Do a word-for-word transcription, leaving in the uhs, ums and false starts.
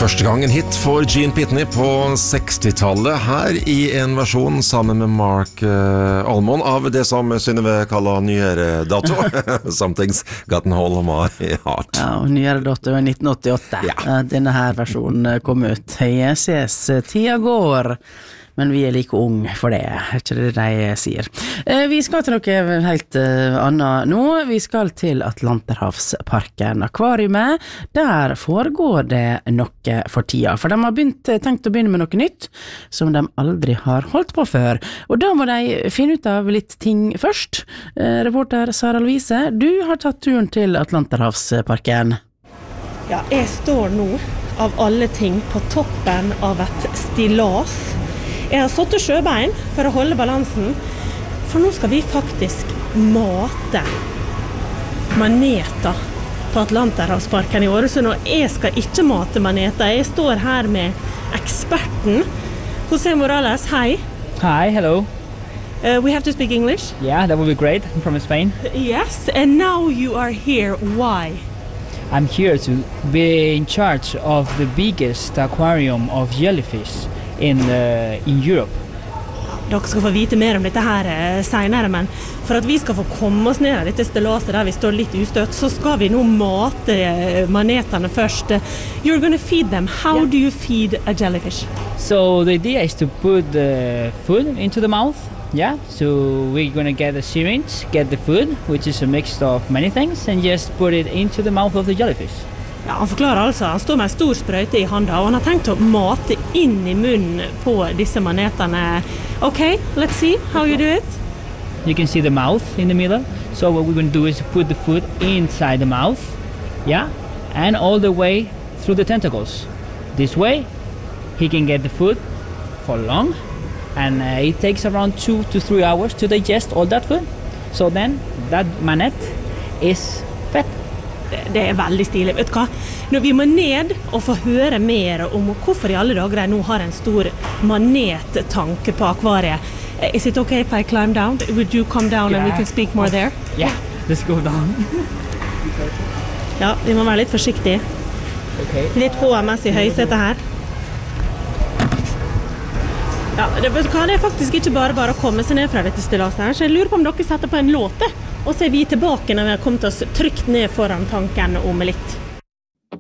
Første gang en hit for Gene Pitney på sekstitallet, her i en versjon sammen med Mark uh, Almond av det som Synnøve kaller nyere dato. Something's gotten hold of my heart. Ja, og nyere dato i nitten åttiåtte. Ja. Denne her versjonen kom ut. Jesus, tida går. Men vi er like ung for det, er ikke det de sier. Eh, vi skal til noe helt uh, annet nå. Vi skal til Atlanterhavsparken Akvariumet. Der foregår det noe for tida, for de har begynt, tenkt å begynne med noe nytt som de aldri har holdt på før. Og da må de finne ut av litt ting først. Eh, reporter Sara Louise, du har tatt turen til Atlanterhavsparken. Ja, jeg står nå av alle ting på toppen av et stillas. Jeg har satt sjøbein for å holde balansen, for nå skal vi faktisk mate maneter på Atlanterhavsparken i Åresund, og jeg skal ikke mate maneter. Jeg står her med eksperten, José Morales. Hei. Hi, hello. Uh, we have to speak English. Yeah, that would be great. I'm from Spain. Yes, and now you are here. Why? I'm here to be in charge of the biggest aquarium of jellyfish in uh, in Europe. Dere skal få vite mer om dette her eh, senere, men for at vi skal få komme oss ned av dette stillaset der vi står litt ustøtt, så skal vi nå mate eh, manetene først. You're going to feed them. How yeah. do you feed a jellyfish? So the idea is to put the food into the mouth. Yeah, so we're going to get a syringe, get the food, which is a mix of many things, and just put it into the mouth of the jellyfish. Ja, han forklarer altså, han står med en stor sprøyte i handa, og han har tenkt å mate inn i munnen på disse manetene. Okay, let's see how you do it. You can see the mouth in the middle. So what we're going to do is put the food inside the mouth, yeah, and all the way through the tentacles. This way, he can get the food for long, and uh, it takes around two to three hours to digest all that food. So then, that manette is fed. Det er veldig stilig, vet du hva? Når vi må ned og få høre mer om hvorfor i alle dager jeg nå har en stor manettank på akvariet. Is it okay if I climb down? Would you come down yeah. and we can speak more there? Yeah, let's go down. Ja, vi må være litt forsiktige. Okay. Litt H M S i høysetet her. Ja, det, vet du hva? Det er faktisk ikke bare bare å komme seg ned fra dette stillaset her, så jeg lurer på om dere setter på en låte. Og så er vi tilbake når vi har kommet oss trygt ned foran tanken om litt.